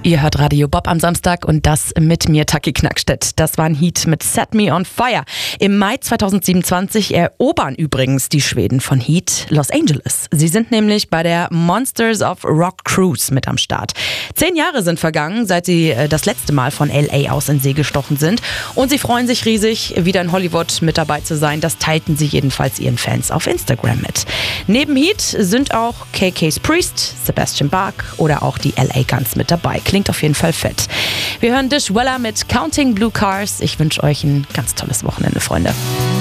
Ihr hört Radio Bob am Samstag und das mit mir, Taki Knackstedt. Das war ein Heat mit Set Me on Fire. Im Mai 2027 erobern übrigens die Schweden von Heat Los Angeles. Sie sind nämlich bei der Monsters of Rock Cruise mit am Start. 10 Jahre sind vergangen, seit sie das letzte Mal von LA aus in See gestochen sind. Und sie freuen sich riesig, wieder in Hollywood mit dabei zu sein. Das teilten sie jedenfalls ihren Fans auf Instagram mit. Neben Heat sind auch KK's Priest, Sebastian Bach oder auch die LA Guns mit dabei. Klingt auf jeden Fall fett. Wir hören Dishwalla mit Counting Blue Cars. Ich wünsche euch ein ganz tolles Wochenende, Freunde.